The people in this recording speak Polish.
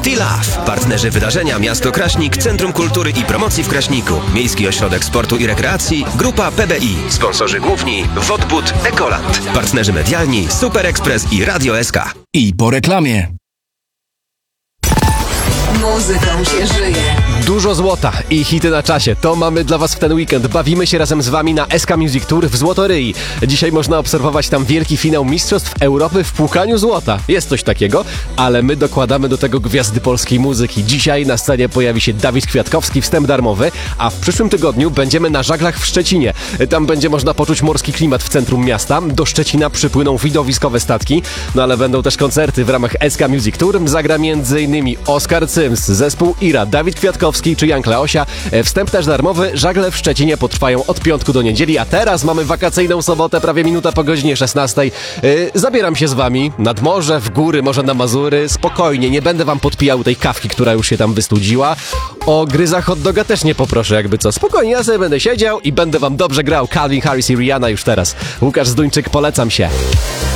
T-Love. Partnerzy wydarzenia Miasto Kraśnik, Centrum Kultury i Promocji w Kraśniku, Miejski Ośrodek Sportu i Rekreacji, Grupa PBI. Sponsorzy główni Wodbud, Ekoland. Partnerzy medialni Super Express i Radio SK. I po reklamie. Muzyką się żyje. Dużo złota i hity na czasie. To mamy dla Was w ten weekend. Bawimy się razem z Wami na SK Music Tour w Złotoryi. Dzisiaj można obserwować tam wielki finał Mistrzostw Europy w płukaniu złota. Jest coś takiego, ale my dokładamy do tego gwiazdy polskiej muzyki. Dzisiaj na scenie pojawi się Dawid Kwiatkowski, wstęp darmowy, a w przyszłym tygodniu będziemy na żaglach w Szczecinie. Tam będzie można poczuć morski klimat w centrum miasta. Do Szczecina przypłyną widowiskowe statki, no ale będą też koncerty w ramach SK Music Tour. Zagra m.in. Oskar Cyms, zespół Ira, Dawid Kwiatkowski czy Jan Kleosia. Wstęp też darmowy. Żagle w Szczecinie potrwają od piątku do niedzieli, a teraz mamy wakacyjną sobotę, prawie minuta po godzinie 16. Zabieram się z Wami nad morze, w góry, może na Mazury. Spokojnie, nie będę Wam podpijał tej kawki, która już się tam wystudziła. O gryza hot doga też nie poproszę, jakby co. Spokojnie, ja sobie będę siedział i będę Wam dobrze grał. Calvin Harris i Rihanna już teraz. Łukasz Zduńczyk, polecam się.